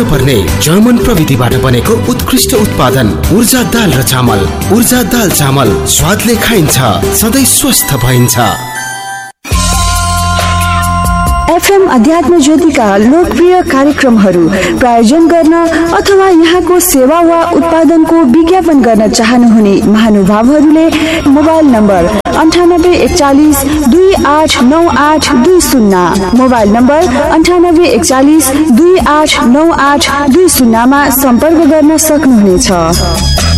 पर्ने जर्मन प्रविधिबाट बनेको उत्कृष्ट उत्पादन ऊर्जा दाल र चामल। ऊर्जा दाल चामल स्वादले खाइन्छ, सधैँ स्वस्थ भइन्छ। एफएम अध्यात्म ज्योतिका लोकप्रिय कार्यक्रमहरू प्रायोजन गर्न अथवा यहाँको सेवा वा उत्पादनको विज्ञापन गर्न चाहनुहुने महानुभावहरूले मोबाइल नम्बर 9841289820, मोबाइल नम्बर 9841289820 मा सम्पर्क गर्न सक्नुहुनेछ।